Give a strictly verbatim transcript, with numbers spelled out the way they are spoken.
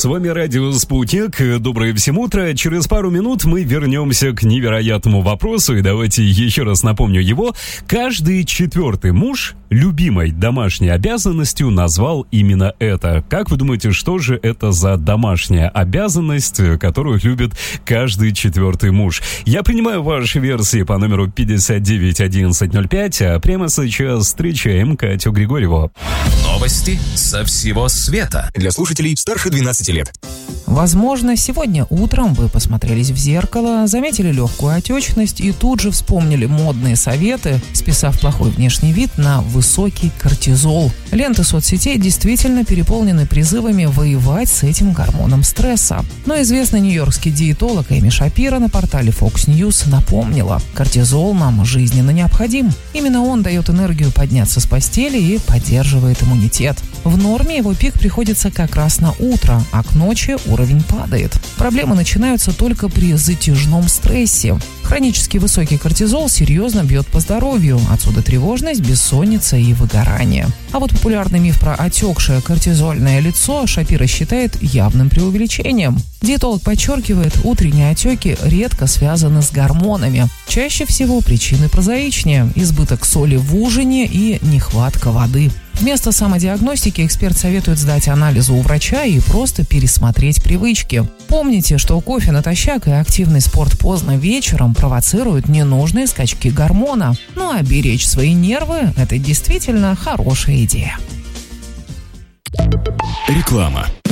С вами радио «Спутник». Доброе всем утро. Через пару минут мы вернемся к невероятному вопросу. И давайте еще раз напомню его. Каждый четвертый муж любимой домашней обязанностью назвал именно это. Как вы думаете, что же это за домашняя обязанность, которую любит каждый четвертый муж? Я принимаю ваши версии по номеру пятьдесят девять одиннадцать ноль пять, а прямо сейчас встречаем Катю Григорьеву. Новости со всего света. Для слушателей старше двенадцати лет. Возможно, сегодня утром вы посмотрелись в зеркало, заметили легкую отечность и тут же вспомнили модные советы, списав плохой внешний вид на высокий кортизол. Ленты соцсетей действительно переполнены призывами воевать с этим гормоном стресса. Но известный нью-йоркский диетолог Эми Шапиро на портале Fox News напомнила: кортизол нам жизненно необходим. Именно он дает энергию подняться с постели и поддерживает иммунитет. В норме его пик приходится как раз на утро, а к ночи уровень падает. Проблемы начинаются только при затяжном стрессе. Хронически высокий кортизол серьезно бьет по здоровью, отсюда тревожность, бессонница и выгорание. А вот популярный миф про отекшее кортизольное лицо Шапиро считает явным преувеличением. Диетолог подчеркивает, утренние отеки редко связаны с гормонами. Чаще всего причины прозаичнее – избыток соли в ужине и нехватка воды. Вместо самодиагностики эксперт советует сдать анализы у врача и просто пересмотреть привычки. Помните, что кофе натощак и активный спорт поздно вечером провоцируют ненужные скачки гормона. Ну а беречь свои нервы – это действительно хорошая идея. Реклама.